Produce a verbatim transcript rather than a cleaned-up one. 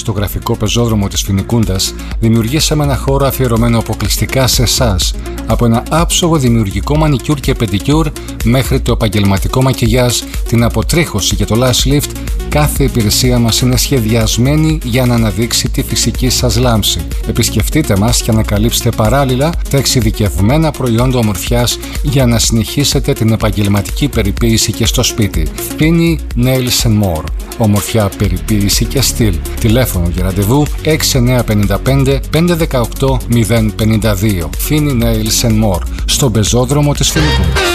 Στο γραφικό πεζόδρομο της Φοινικούντας δημιουργήσαμε ένα χώρο αφιερωμένο αποκλειστικά σε εσάς. Από ένα άψογο δημιουργικό μανικιούρ και πεντικιούρ μέχρι το επαγγελματικό μακιγιάζ, την αποτρίχωση και το lash lift, κάθε υπηρεσία μας είναι σχεδιασμένη για να αναδείξει τη φυσική σας λάμψη. Επισκεφτείτε μας και ανακαλύψτε παράλληλα τα εξειδικευμένα προϊόντα ομορφιάς για να συνεχίσετε την επαγγελματική περιποίηση και στο σπίτι. Fini Nails and More. Ομορφιά, περιποίηση και στυλ. Τηλέφωνο για ραντεβού έξι εννιά πέντε πέντε πέντε ένα οκτώ μηδέν πέντε δύο. Fini Nails and More, στον πεζόδρομο της Φοινικούντας.